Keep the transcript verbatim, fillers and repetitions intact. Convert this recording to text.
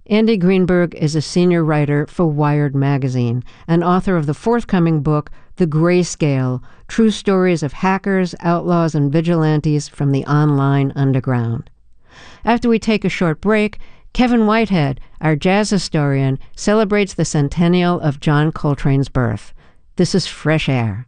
Andy Greenberg is a senior writer for Wired magazine and author of the forthcoming book, The Grayscale: True Stories of Hackers, Outlaws, and Vigilantes from the Online Underground. After we take a short break, Kevin Whitehead, our jazz historian, celebrates the centennial of John Coltrane's birth. This is Fresh Air.